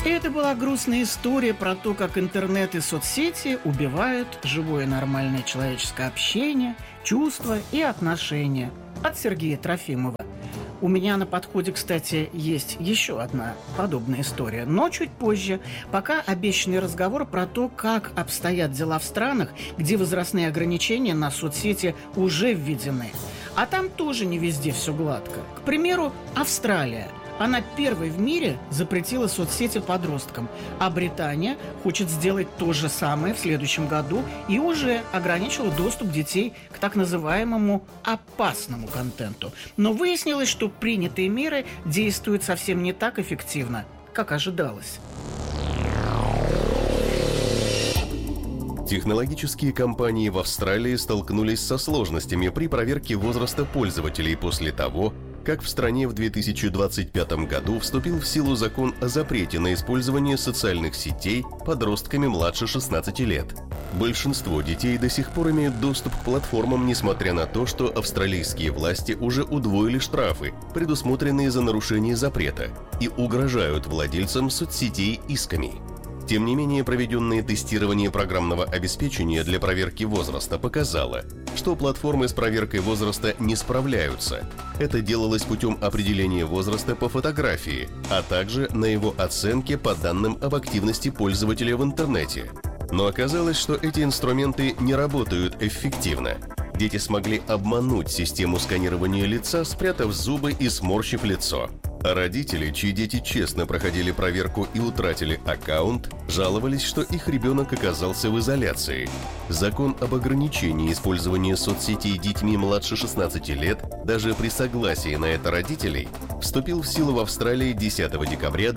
Это была грустная история про то, как интернет и соцсети убивают живое нормальное человеческое общение, чувства и отношения. От Сергея Трофимова. У меня на подходе, кстати, есть еще одна подобная история, но чуть позже, пока обещанный разговор про то, как обстоят дела в странах, где возрастные ограничения на соцсети уже введены. А там тоже не везде все гладко. К примеру, Австралия. Она первой в мире запретила соцсети подросткам, а Британия хочет сделать то же самое в следующем году и уже ограничила доступ детей к так называемому опасному контенту. Но выяснилось, что принятые меры действуют совсем не так эффективно, как ожидалось. Технологические компании в Австралии столкнулись со сложностями при проверке возраста пользователей после того, как в стране в 2025 году вступил в силу закон о запрете на использование социальных сетей подростками младше 16 лет. Большинство детей до сих пор имеют доступ к платформам, несмотря на то, что австралийские власти уже удвоили штрафы, предусмотренные за нарушение запрета, и угрожают владельцам соцсетей исками. Тем не менее, проведенное тестирование программного обеспечения для проверки возраста показало, что платформы с проверкой возраста не справляются. Это делалось путем определения возраста по фотографии, а также на его оценке по данным об активности пользователя в интернете. Но оказалось, что эти инструменты не работают эффективно. Дети смогли обмануть систему сканирования лица, спрятав зубы и сморщив лицо. А родители, чьи дети честно проходили проверку и утратили аккаунт, жаловались, что их ребенок оказался в изоляции. Закон об ограничении использования соцсетей детьми младше 16 лет, даже при согласии на это родителей, вступил в силу в Австралии 10 декабря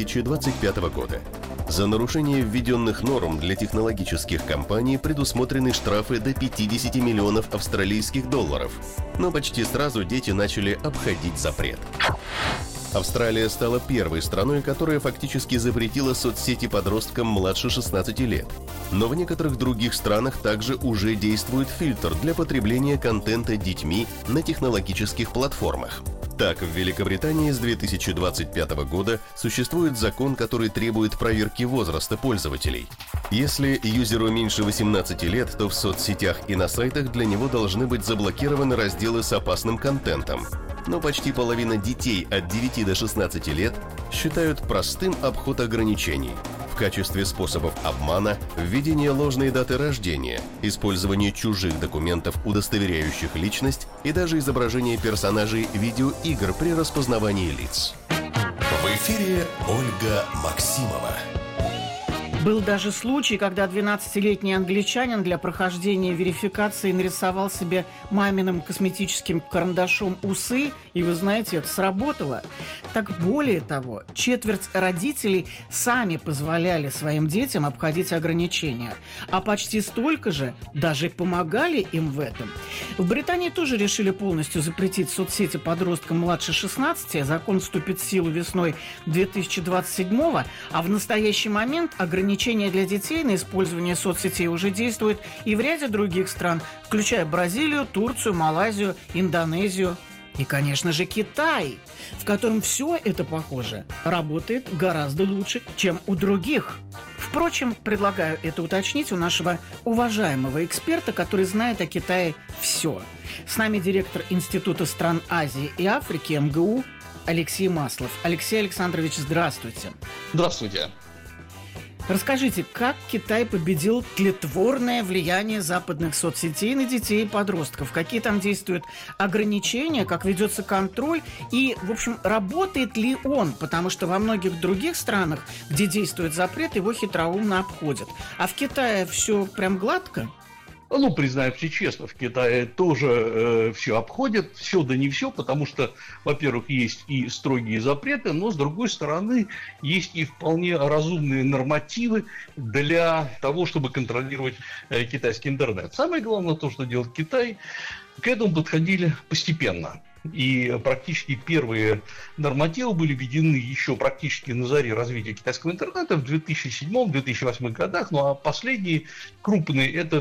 2025 года. За нарушение введенных норм для технологических компаний предусмотрены штрафы до 50 миллионов австралийских долларов. Но почти сразу дети начали обходить запрет. Австралия стала первой страной, которая фактически запретила соцсети подросткам младше 16 лет. Но в некоторых других странах также уже действует фильтр для потребления контента детьми на технологических платформах. Так, в Великобритании с 2025 года существует закон, который требует проверки возраста пользователей. Если юзеру меньше 18 лет, то в соцсетях и на сайтах для него должны быть заблокированы разделы с опасным контентом. Но почти половина детей от 9 до 16 лет считают простым обход ограничений. В качестве способов обмана – введение ложной даты рождения, использование чужих документов, удостоверяющих личность, и даже изображение персонажей видеоигр при распознавании лиц. В эфире Ольга Максимова. Был даже случай, когда 12-летний англичанин для прохождения верификации нарисовал себе маминым косметическим карандашом усы, и вы знаете, это сработало. Так более того, четверть родителей сами позволяли своим детям обходить ограничения, а почти столько же даже помогали им в этом. В Британии тоже решили полностью запретить соцсети подросткам младше 16, закон вступит в силу весной 2027, а в настоящий момент ограничения для детей на использование соцсетей уже действуют и в ряде других стран, включая Бразилию, Турцию, Малайзию, Индонезию и, конечно же, Китай, в котором все это, похоже, работает гораздо лучше, чем у других. Впрочем, предлагаю это уточнить у нашего уважаемого эксперта, который знает о Китае все. С нами директор Института стран Азии и Африки МГУ Алексей Маслов. Алексей Александрович, здравствуйте. Здравствуйте. Расскажите, как Китай победил тлетворное влияние западных соцсетей на детей и подростков? Какие там действуют ограничения, как ведется контроль? И, в общем, работает ли он? Потому что во многих других странах, где действует запрет, его хитроумно обходят. А в Китае все прям гладко? Ну, признаемся честно, в Китае тоже все обходят, все да не все, потому что, во-первых, есть и строгие запреты, но, с другой стороны, есть и вполне разумные нормативы для того, чтобы контролировать китайский интернет. Самое главное, то, что делает Китай, к этому подходили постепенно. И практически первые нормативы были введены еще практически на заре развития китайского интернета в 2007-2008 годах, ну а последние крупные это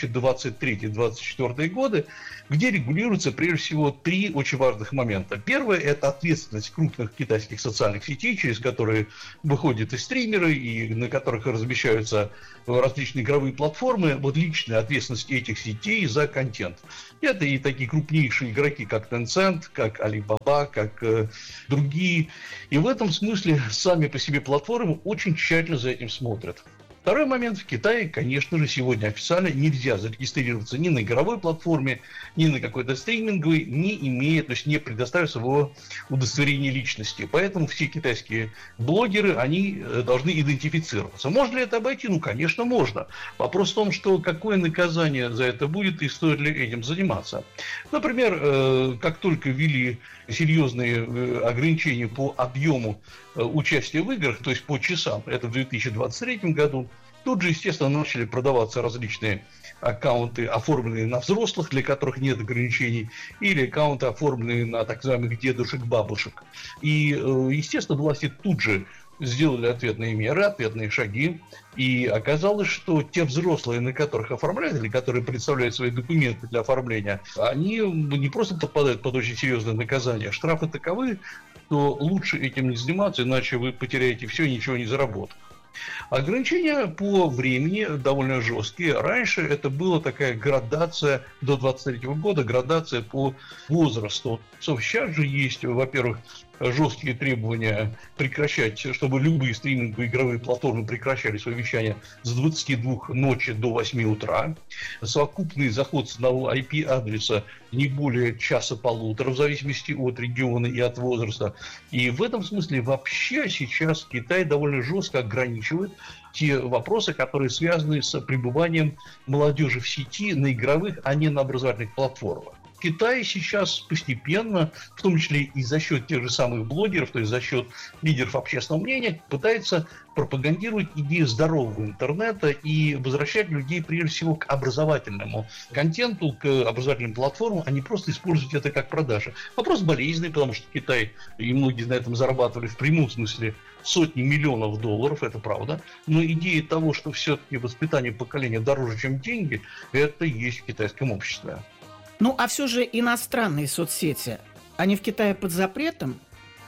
2023-2024 годы, где регулируются прежде всего три очень важных момента. Первое – это ответственность крупных китайских социальных сетей, через которые выходят и стримеры, и на которых размещаются различные игровые платформы, вот личная ответственность этих сетей за контент. Это и такие крупнейшие игроки, как Tencent, как Alibaba, как другие. И в этом смысле сами по себе платформы очень тщательно за этим смотрят. Второй момент. В Китае, конечно же, сегодня официально нельзя зарегистрироваться ни на игровой платформе, ни на какой-то стриминговой, не имея, то есть не предоставив своего удостоверения личности. Поэтому все китайские блогеры, они должны идентифицироваться. Можно ли это обойти? Ну, конечно, можно. Вопрос в том, что какое наказание за это будет и стоит ли этим заниматься. Например, как только ввели серьезные ограничения по объему участия в играх, то есть по часам, это в 2023 году, тут же, естественно, начали продаваться различные аккаунты, оформленные на взрослых, для которых нет ограничений, или аккаунты, оформленные на так называемых дедушек-бабушек. И, естественно, власти тут же сделали ответные меры, ответные шаги, и оказалось, что те взрослые, на которых оформляют, или которые представляют свои документы для оформления, они не просто подпадают под очень серьезное наказание, штрафы таковы, что лучше этим не заниматься, иначе вы потеряете все и ничего не заработаете. Ограничения по времени довольно жесткие. Раньше это была такая градация до 23 года, градация по возрасту. Сейчас же есть, во-первых, жесткие требования прекращать, чтобы любые стриминговые игровые платформы прекращали свое вещание с 22 ночи до 8 утра. Совокупный заход с одного IP-адреса не более часа-полутора, в зависимости от региона и от возраста. И в этом смысле вообще сейчас Китай довольно жестко ограничивает те вопросы, которые связаны с пребыванием молодежи в сети на игровых, а не на образовательных платформах. В Китае сейчас постепенно, в том числе и за счет тех же самых блогеров, то есть за счет лидеров общественного мнения, пытается пропагандировать идею здорового интернета и возвращать людей прежде всего к образовательному контенту, к образовательным платформам, а не просто использовать это как продажи. Вопрос болезненный, потому что Китай, и многие на этом зарабатывали в прямом смысле сотни миллионов долларов, это правда, но идея того, что все-таки воспитание поколения дороже, чем деньги, это есть в китайском обществе. Ну, а все же иностранные соцсети, они в Китае под запретом?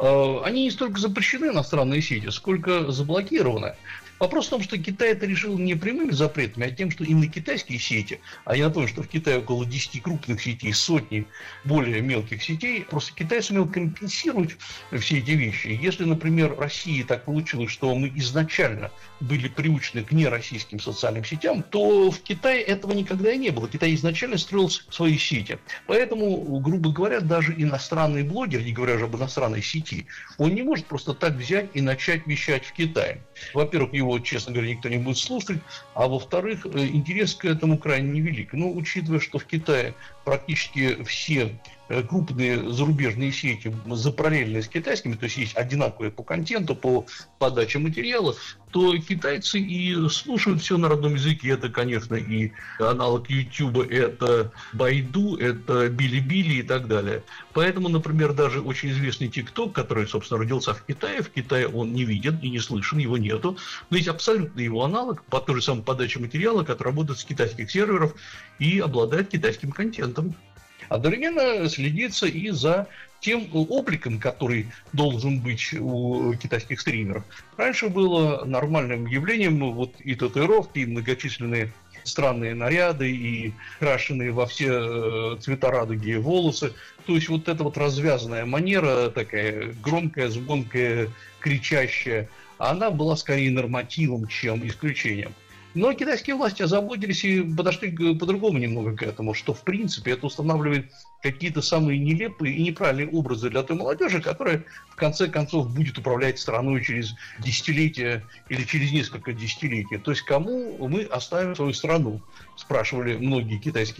Они не столько запрещены, иностранные сети, сколько заблокированы. Вопрос в том, что Китай это решил не прямыми запретами, а тем, что именно китайские сети, а я напомню, что в Китае около 10 крупных сетей, сотни более мелких сетей, просто Китай сумел компенсировать все эти вещи. Если, например, в России так получилось, что мы изначально были приучены к нероссийским социальным сетям, то в Китае этого никогда и не было. Китай изначально строил свои сети. Поэтому, грубо говоря, даже иностранный блогер, не говоря уже об иностранной сети, он не может просто так взять и начать вещать в Китае. Во-первых, его, честно говоря, никто не будет слушать, а во-вторых, интерес к этому крайне невелик. Но учитывая, что в Китае практически все крупные зарубежные сети запараллельны с китайскими, то есть есть одинаковые по контенту, по подаче материала, то китайцы и слушают все на родном языке. Это, конечно, и аналог YouTube, это Байду, это Билибили и так далее. Поэтому, например, даже очень известный TikTok, который, собственно, родился в Китае он не виден и не слышен, его нету. Но есть абсолютно его аналог по той же самой подаче материала, который работает с китайских серверов и обладает китайским контентом. Одновременно следится и за тем обликом, который должен быть у китайских стримеров. Раньше было нормальным явлением вот и татуировки, и многочисленные странные наряды, и крашеные во все цвета радуги волосы. То есть вот эта вот развязанная манера, такая громкая, звонкая, кричащая, она была скорее нормативом, чем исключением. Но китайские власти озаботились и подошли по-другому немного к этому, что в принципе это устанавливает какие-то самые нелепые и неправильные образы для той молодежи, которая в конце концов будет управлять страной через десятилетия или через несколько десятилетий. То есть кому мы оставим свою страну, спрашивали многие китайские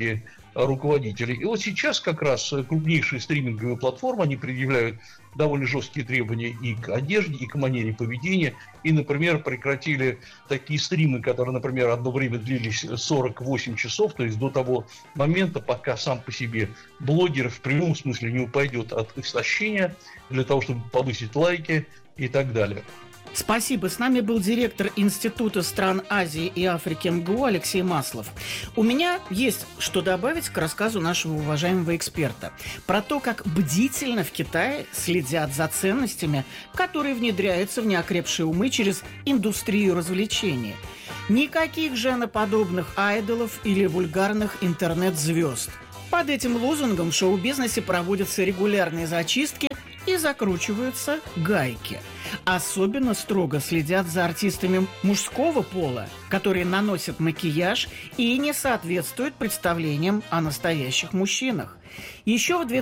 руководителей. И вот сейчас как раз крупнейшие стриминговые платформы, они предъявляют довольно жесткие требования и к одежде, и к манере поведения. И, например, прекратили такие стримы, которые, например, одно время длились 48 часов, то есть до того момента, пока сам по себе блогер в прямом смысле не упадет от истощения, для того, чтобы повысить лайки и так далее. Спасибо. С нами был директор Института стран Азии и Африки МГУ Алексей Маслов. У меня есть что добавить к рассказу нашего уважаемого эксперта про то, как бдительно в Китае следят за ценностями, которые внедряются в неокрепшие умы через индустрию развлечений. Никаких женоподобных айдолов или вульгарных интернет-звезд. Под этим лозунгом в шоу-бизнесе проводятся регулярные зачистки и закручиваются гайки. Особенно строго следят за артистами мужского пола, которые наносят макияж и не соответствуют представлениям о настоящих мужчинах. Еще в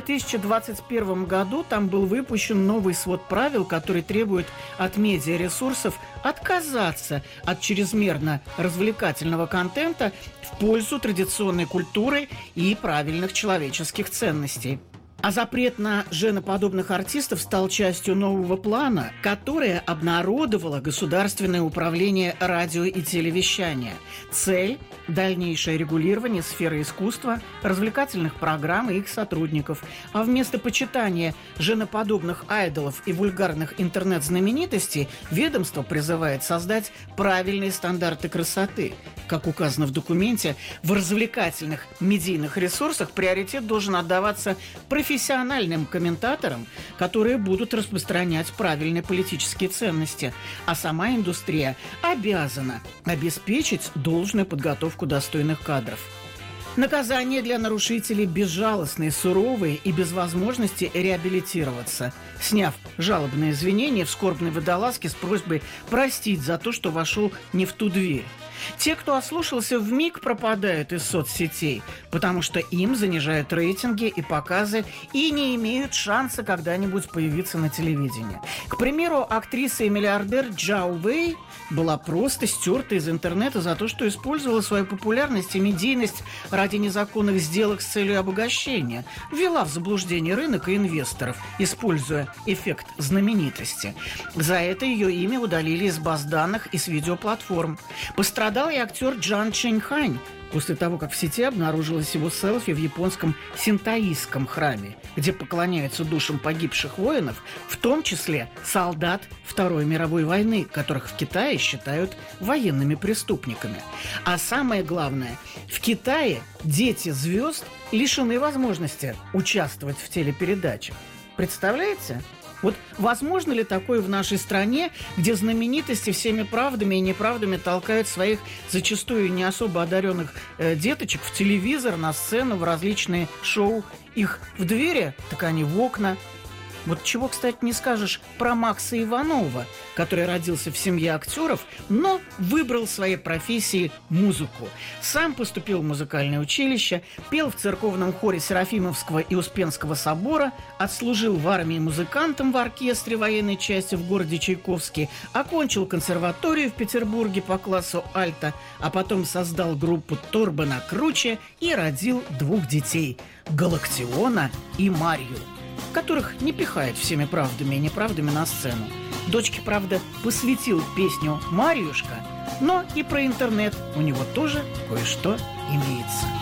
2021 году там был выпущен новый свод правил, который требует от медиаресурсов отказаться от чрезмерно развлекательного контента в пользу традиционной культуры и правильных человеческих ценностей. А запрет на женоподобных артистов стал частью нового плана, которое обнародовало Государственное управление радио и телевещания. Цель – дальнейшее регулирование сферы искусства, развлекательных программ и их сотрудников. А вместо почитания женоподобных айдолов и вульгарных интернет-знаменитостей ведомство призывает создать правильные стандарты красоты. Как указано в документе, в развлекательных медийных ресурсах приоритет должен отдаваться профессиональным комментаторам, которые будут распространять правильные политические ценности, а сама индустрия обязана обеспечить должную подготовку достойных кадров. Наказания для нарушителей безжалостные, суровые и без возможности реабилитироваться, сняв жалобные извинения в скорбной водолазке с просьбой простить за то, что вошел не в ту дверь. Те, кто ослушался, вмиг пропадают из соцсетей, потому что им занижают рейтинги и показы и не имеют шанса когда-нибудь появиться на телевидении. К примеру, актриса и миллиардер Чжао Вэй была просто стерта из интернета за то, что использовала свою популярность и медийность ради незаконных сделок с целью обогащения, ввела в заблуждение рынок и инвесторов, используя эффект знаменитости. За это ее имя удалили из баз данных и с видеоплатформ. Пострадал и актер Джан Чэньхань после того, как в сети обнаружилось его селфи в японском синтоистском храме, где поклоняются душам погибших воинов, в том числе солдат Второй мировой войны, которых в Китае считают военными преступниками. А самое главное, в Китае дети звезд лишены возможности участвовать в телепередачах. Представляете? Вот возможно ли такое в нашей стране, где знаменитости всеми правдами и неправдами толкают своих зачастую не особо одаренных деточек в телевизор, на сцену, в различные шоу? Их в двери, так они в окна. Вот чего, кстати, не скажешь про Макса Иванова, который родился в семье актеров, но выбрал своей профессией музыку. Сам поступил в музыкальное училище, пел в церковном хоре Серафимовского и Успенского собора, отслужил в армии музыкантом в оркестре военной части в городе Чайковске, окончил консерваторию в Петербурге по классу альто, а потом создал группу «Торбана Круче» и родил 2 детей – Галактиона и Марью, которых не пихает всеми правдами и неправдами на сцену. Дочке, правда, посвятил песню «Марьюшка», но и про интернет у него тоже кое-что имеется.